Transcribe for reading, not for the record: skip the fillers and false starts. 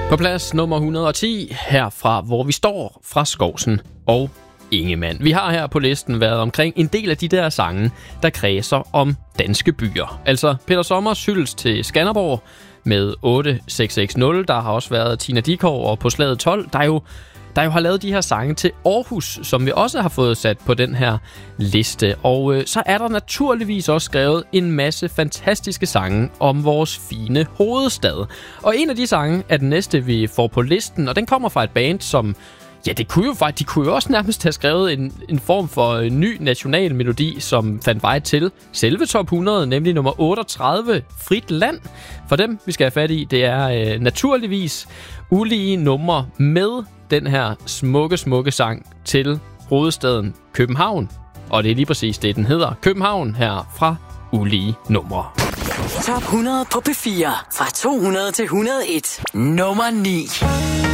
På plads nummer 110, herfra hvor vi står, fra Skovsen og Ingemann. Vi har her på listen været omkring en del af de der sange, der kredser om danske byer. Altså Peter Sommers hyldest til Skanderborg med 8660. Der har også været Tina Dickow og På slaget 12, der jo har lavet de her sange til Aarhus, som vi også har fået sat på den her liste. Og så er der naturligvis også skrevet en masse fantastiske sange om vores fine hovedstad. Og en af de sange er den næste, vi får på listen, og den kommer fra et band, som... Ja, de kunne jo også nærmest have skrevet en form for en ny national melodi, som fandt vej til selve top 100, nemlig nummer 38, Frit Land. For dem, vi skal have fat i, det er naturligvis ulige numre med den her smukke sang til hovedstaden København. Og det er lige præcis det, den hedder. København her fra ulige numre. Top 100 på P4 fra 200 til 101. Nummer 9.